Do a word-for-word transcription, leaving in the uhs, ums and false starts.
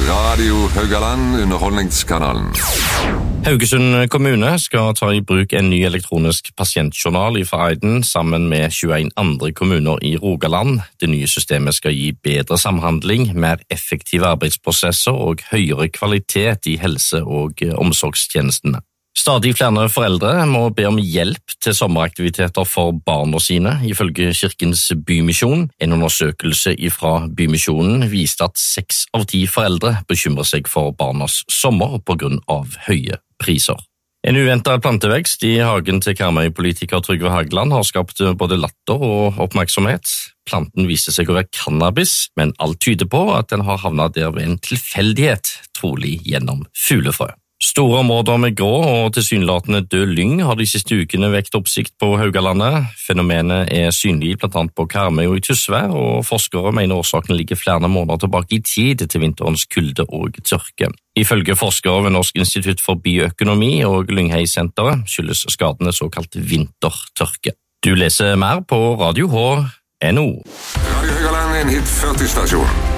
Radio Haugaland, underholdningskanalen. Haugesund kommune skal ta i bruk en ny elektronisk pasientjournal fra Aiden sammen med tjueen andre kommuner i Rogaland. Det nye systemet skal gi bedre samhandling, mer effektive arbeidsprosesser og høyere kvalitet i helse- og omsorgstjenestene. Stadig flere foreldre må be om hjelp til sommeraktiviteter for barna sine, ifølge Kirkens Bymisjon. En undersøkelse fra Bymisjonen viste at seks av ti foreldre bekymrer seg for barnas sommer på grunn av høye priser. En uventet plantevekst i hagen til Karmøy-politiker Trygve Hagland har skapt både latter og oppmerksomhet. Planten viser seg å være cannabis, men alt tyder på at den har havnet der ved en tilfeldighet, trolig gjennom fuglefrø. Store områder med grå og tilsynelatende død lyng har de siste ukene vekt oppsikt på Haugalandet. Fenomenet er synlig blant annet på Karmøy og i Tysvær, og forskere mener årsaken ligger flere måneder tilbake i tid til vinterens kulde og tørke. Ifølge forskere ved Norsk institutt for bioøkonomi og Lynghei-senteret skyldes skadene såkalt vintertørke. Du leser mer på Radio H N O. Radio Haugaland er en hit førti stasjon.